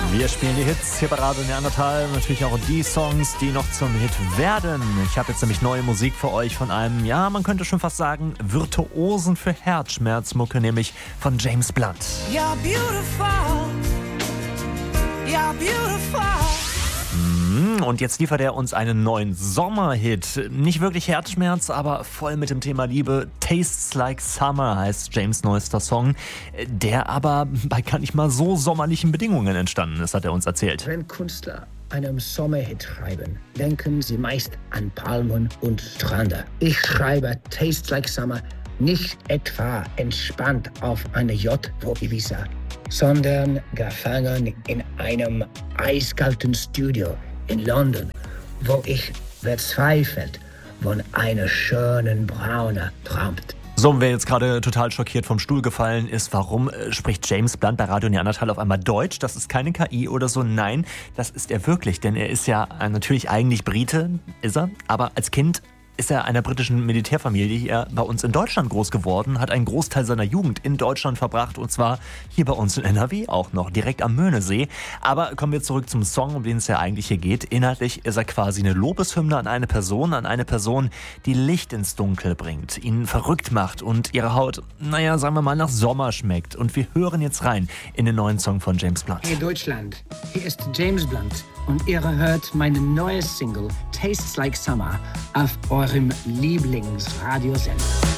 Wir spielen die Hits hier bei Radio Neandertal, natürlich auch die Songs, die noch zum Hit werden. Ich habe jetzt nämlich neue Musik für euch von einem, ja, man könnte schon fast sagen, Virtuosen für Herzschmerzmucke, nämlich von James Blunt. You're beautiful, you're beautiful. Und jetzt liefert er uns einen neuen Sommerhit. Nicht wirklich Herzschmerz, aber voll mit dem Thema Liebe. Tastes Like Summer heißt James' neuester Song, der aber bei gar nicht mal so sommerlichen Bedingungen entstanden ist, hat er uns erzählt. Wenn Künstler einen Sommerhit schreiben, denken sie meist an Palmen und Strände. Ich schreibe Tastes Like Summer nicht etwa entspannt auf einer Yacht vor Ibiza, sondern gefangen in einem eiskalten Studio in London, wo ich verzweifelt von einer schönen Braune träumt. So, und wer jetzt gerade total schockiert vom Stuhl gefallen ist, warum spricht James Blunt bei Radio Neandertal auf einmal Deutsch? Das ist keine KI oder so, nein, das ist er wirklich, denn er ist ja natürlich eigentlich Brite, ist er, aber als Kind ist er einer britischen Militärfamilie hier bei uns in Deutschland groß geworden, hat einen Großteil seiner Jugend in Deutschland verbracht und zwar hier bei uns in NRW auch noch, direkt am Möhnesee. Aber kommen wir zurück zum Song, um den es ja eigentlich hier geht. Inhaltlich ist er quasi eine Lobeshymne an eine Person, die Licht ins Dunkel bringt, ihn verrückt macht und ihre Haut, naja, sagen wir mal, nach Sommer schmeckt. Und wir hören jetzt rein in den neuen Song von James Blunt. Hey Deutschland, hier ist James Blunt und ihr hört meine neue Single Tastes Like Summer auf eurem Lieblingsradiosender.